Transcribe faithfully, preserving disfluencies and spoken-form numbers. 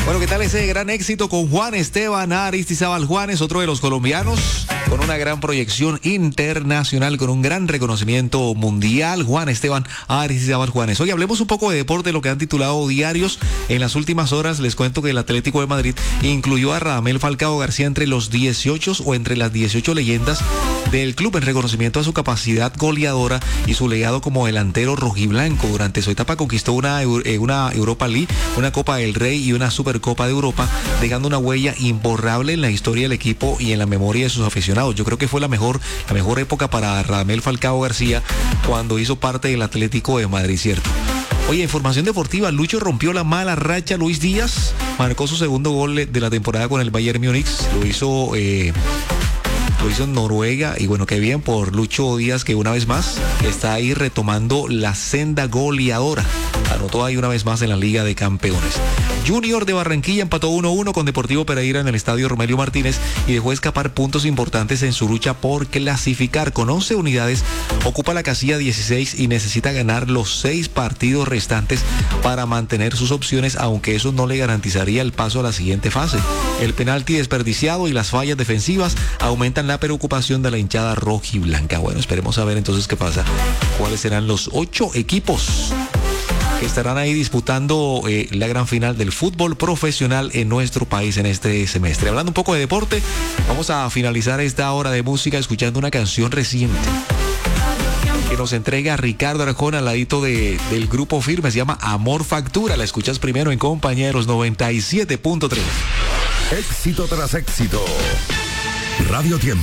Bueno, ¿qué tal ese gran éxito con Juan Esteban Aristizábal Juanes, otro de los colombianos con una gran proyección internacional, con un gran reconocimiento mundial? Juan Esteban Aristizábal Juanes. Hoy hablemos un poco de deporte, lo que han titulado diarios. En las últimas horas les cuento que el Atlético de Madrid incluyó a Radamel Falcao García entre los dieciocho o entre las dieciocho leyendas del club en reconocimiento a su capacidad goleadora y su legado como delantero rojiblanco. Durante su etapa conquistó una, una Europa League, una Copa del Rey y una Supercopa de Europa, dejando una huella imborrable en la historia del equipo y en la memoria de sus aficionados. Yo creo que fue la mejor, la mejor época para Radamel Falcao García cuando hizo parte del Atlético de Madrid, ¿cierto? Oye, información deportiva, Lucho rompió la mala racha. Luis Díaz marcó su segundo gol de la temporada con el Bayern Múnich. Lo hizo... Eh, Lo hizo en Noruega y bueno, qué bien por Lucho Díaz, que una vez más está ahí retomando la senda goleadora. Anotó ahí una vez más en la Liga de Campeones. Junior de Barranquilla empató uno uno con Deportivo Pereira en el estadio Romelio Martínez y dejó escapar puntos importantes en su lucha por clasificar. Con once unidades ocupa la casilla dieciséis y necesita ganar los seis partidos restantes para mantener sus opciones, aunque eso no le garantizaría el paso a la siguiente fase. El penalti desperdiciado y las fallas defensivas aumentan la preocupación de la hinchada rojiblanca. Bueno, esperemos a ver entonces qué pasa. ¿Cuáles serán los ocho equipos que estarán ahí disputando eh, la gran final del fútbol profesional en nuestro país en este semestre? Hablando un poco de deporte, vamos a finalizar esta hora de música escuchando una canción reciente que nos entrega Ricardo Arjona al ladito de, del grupo Firme. Se llama Amor Factura. La escuchas primero en Compañeros noventa y siete punto tres. Éxito tras éxito. Radio Tiempo.